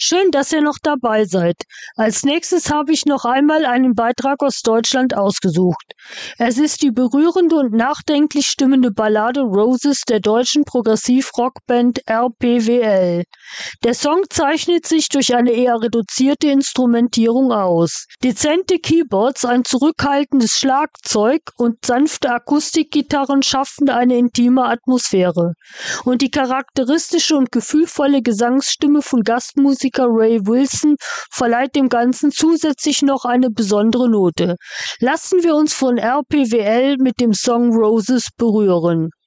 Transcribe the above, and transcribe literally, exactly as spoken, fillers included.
Schön, dass ihr noch dabei seid. Als nächstes habe ich noch einmal einen Beitrag aus Deutschland ausgesucht. Es ist die berührende und nachdenklich stimmende Ballade Roses der deutschen Progressiv-Rockband R P W L. Der Song zeichnet sich durch eine eher reduzierte Instrumentierung aus. Dezente Keyboards, ein zurückhaltendes Schlagzeug und sanfte Akustikgitarren schaffen eine intime Atmosphäre. Und die charakteristische und gefühlvolle Gesangsstimme von Gastmusiker Ray Wilson verleiht dem Ganzen zusätzlich noch eine besondere Note. Lassen wir uns von R P W L mit dem Song Roses berühren.